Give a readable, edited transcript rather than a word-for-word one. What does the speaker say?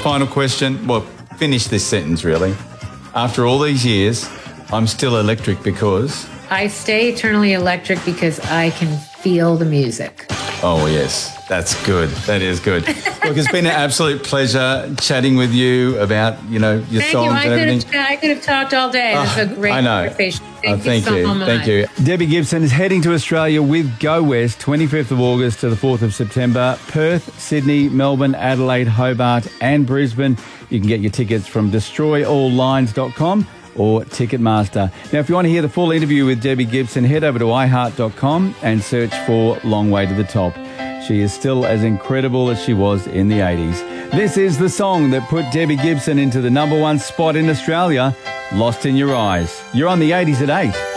final question. Well, finish this sentence, really. After all these years, I'm still electric because... I stay eternally electric because I can feel the music. Oh, yes. That's good. That is good. Look, it's been an absolute pleasure chatting with you about, your songs and everything. I could have talked all day. It was a great conversation. Thank you so much. Thank you. Debbie Gibson is heading to Australia with Go West, 25th of August to the 4th of September. Perth, Sydney, Melbourne, Adelaide, Hobart and Brisbane. You can get your tickets from destroyalllines.com or Ticketmaster. Now, if you want to hear the full interview with Debbie Gibson, head over to iHeart.com and search for Long Way to the Top. She is still as incredible as she was in the 80s. This is the song that put Debbie Gibson into the #1 spot in Australia, Lost in Your Eyes. You're on the 80s at 8.